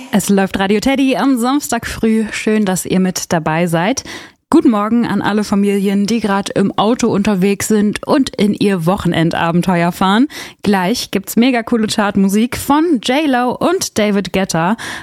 Es läuft Radio Teddy am Samstag früh. Schön, dass ihr mit dabei seid. Guten Morgen an alle Familien, die gerade im Auto unterwegs sind und in ihr Wochenendabenteuer fahren. Gleich gibt's mega coole Chartmusik von J-Lo und David Guetta.